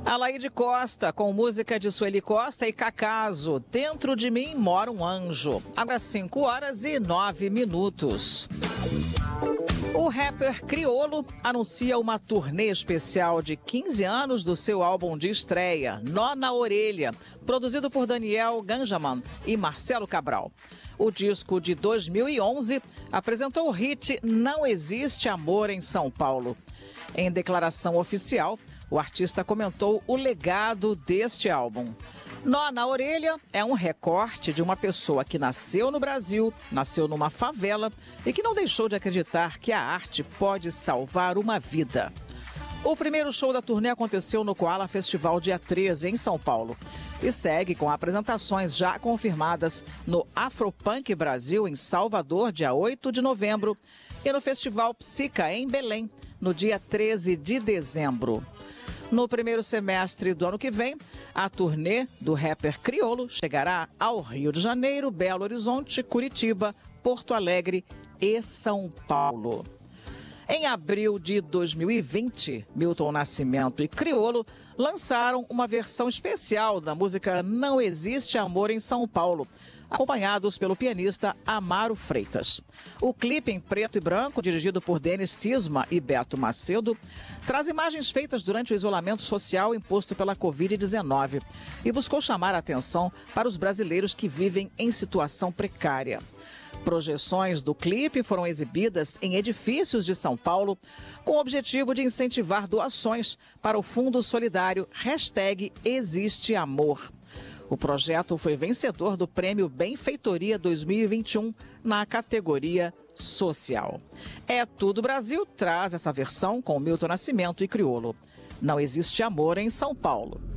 Alaide Costa, com música de Sueli Costa e Cacaso, Dentro de Mim Mora um Anjo. Agora 5h09. O rapper Criolo anuncia uma turnê especial de 15 anos do seu álbum de estreia, Nó na Orelha, produzido por Daniel Ganjaman e Marcelo Cabral. O disco de 2011 apresentou o hit Não Existe Amor em São Paulo. Em declaração oficial, o artista comentou o legado deste álbum. Nó na Orelha é um recorte de uma pessoa que nasceu no Brasil, nasceu numa favela e que não deixou de acreditar que a arte pode salvar uma vida. O primeiro show da turnê aconteceu no Koala Festival dia 13, em São Paulo. E segue com apresentações já confirmadas no Afropunk Brasil, em Salvador, dia 8 de novembro, e no Festival Psica, em Belém, no dia 13 de dezembro. No primeiro semestre do ano que vem, a turnê do rapper Criolo chegará ao Rio de Janeiro, Belo Horizonte, Curitiba, Porto Alegre e São Paulo. Em abril de 2020, Milton Nascimento e Criolo lançaram uma versão especial da música Não Existe Amor em São Paulo, acompanhados pelo pianista Amaro Freitas. O clipe em preto e branco, dirigido por Denis Cisma e Beto Macedo, traz imagens feitas durante o isolamento social imposto pela Covid-19 e buscou chamar a atenção para os brasileiros que vivem em situação precária. Projeções do clipe foram exibidas em edifícios de São Paulo com o objetivo de incentivar doações para o Fundo Solidário #ExisteAmor. O projeto foi vencedor do Prêmio Benfeitoria 2021 na categoria Social. É Tudo Brasil traz essa versão com Milton Nascimento e Criolo. Não Existe Amor em São Paulo.